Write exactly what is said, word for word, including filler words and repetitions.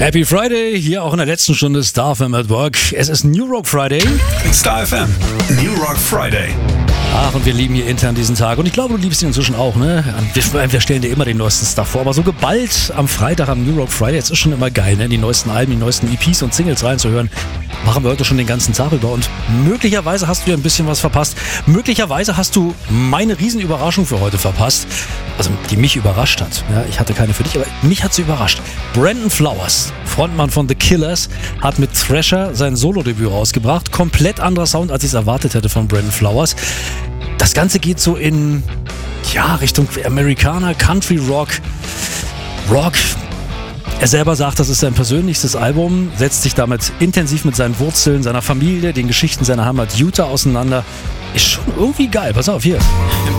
Happy Friday, hier auch in der letzten Stunde Star F M at Work. Es ist New Rock Friday. Star F M, New Rock Friday. Ach, und wir lieben hier intern diesen Tag. Und ich glaube, du liebst ihn inzwischen auch, ne? Wir, wir stellen dir immer den neuesten Stuff vor. Aber so geballt am Freitag am New Rock Friday, jetzt ist schon immer geil, ne? Die neuesten Alben, die neuesten E Ps und Singles reinzuhören. Machen wir heute schon den ganzen Tag über. Und möglicherweise hast du ja ein bisschen was verpasst. Möglicherweise hast du meine Riesenüberraschung für heute verpasst. Also, die mich überrascht hat. Ja, ich hatte keine für dich, aber mich hat sie überrascht. Brandon Flowers, Frontmann von The Killers, hat mit Thrasher sein Solodebüt rausgebracht. Komplett anderer Sound, als ich es erwartet hätte von Brandon Flowers. Das Ganze geht so in, ja, Richtung Amerikaner, Country Rock, Rock. Er selber sagt, das ist sein persönlichstes Album, setzt sich damit intensiv mit seinen Wurzeln, seiner Familie, den Geschichten seiner Heimat Utah auseinander. Ist schon irgendwie geil. Pass auf, hier.